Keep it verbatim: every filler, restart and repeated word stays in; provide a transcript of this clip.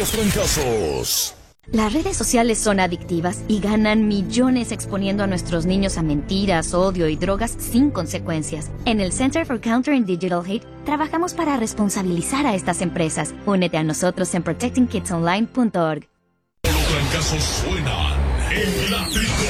los trancazos. Las redes sociales son adictivas y ganan millones exponiendo a nuestros niños a mentiras, odio y drogas sin consecuencias. En el Center for Countering Digital Hate trabajamos para responsabilizar a estas empresas. Únete a nosotros en protecting kids online punto org. Los trancazos suenan en la tribu.